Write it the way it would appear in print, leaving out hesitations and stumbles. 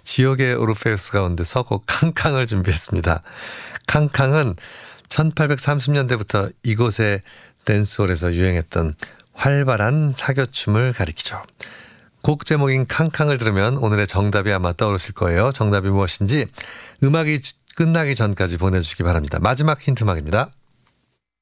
지옥의 오르페우스 가운데 서곡 캉캉을 준비했습니다. 캉캉은 1830년대부터 이곳의 댄스홀에서 유행했던 활발한 사교춤을 가리키죠. 곡 제목인 캉캉을 들으면 오늘의 정답이 아마 떠오르실 거예요. 정답이 무엇인지 음악이 끝나기 전까지 보내주시기 바랍니다. 마지막 힌트 음악입니다.